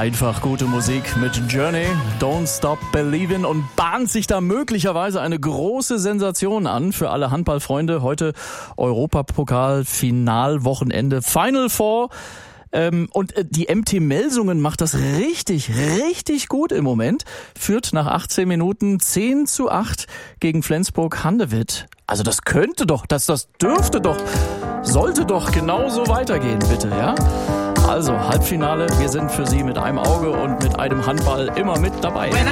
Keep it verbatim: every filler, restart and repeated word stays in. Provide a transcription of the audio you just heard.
Einfach gute Musik mit Journey, Don't Stop Believin', und bahnt sich da möglicherweise eine große Sensation an für alle Handballfreunde. Heute Europapokal-Finalwochenende, Final Four. Ähm, und äh, die M T Melsungen macht das richtig, richtig gut im Moment. Führt nach achtzehn Minuten zehn zu acht gegen Flensburg-Handewitt. Also das könnte doch, das, das dürfte doch, sollte doch genauso weitergehen, bitte, ja? Also, Halbfinale, wir sind für Sie mit einem Auge und mit einem Handball immer mit dabei.